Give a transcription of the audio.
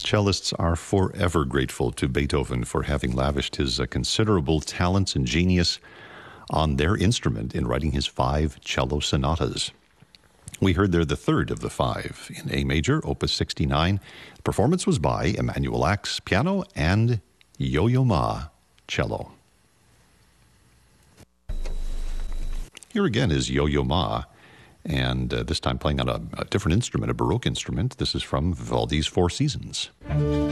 Cellists are forever grateful to Beethoven for having lavished his considerable talents and genius on their instrument in writing his 5 cello sonatas. We heard there the third of the 5 in A major, Opus 69. The performance was by Emanuel Ax, piano, and Yo-Yo Ma, cello. Here again is Yo-Yo Ma, and this time playing on a different instrument, a Baroque instrument. This is from Vivaldi's Four Seasons.